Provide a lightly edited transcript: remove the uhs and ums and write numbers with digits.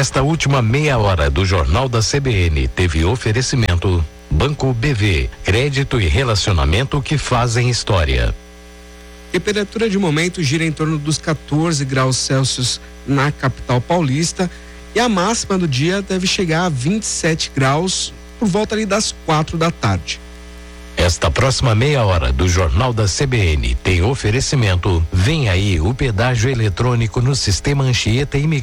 Esta última meia hora do Jornal da CBN teve oferecimento Banco BV, crédito e relacionamento que fazem história. Temperatura de momento gira em torno dos 14 graus Celsius na capital paulista e a máxima do dia deve chegar a 27 graus por volta ali das 4 da tarde. Esta próxima meia hora do Jornal da CBN tem oferecimento. Vem aí o pedágio eletrônico no sistema Anchieta Imigrante.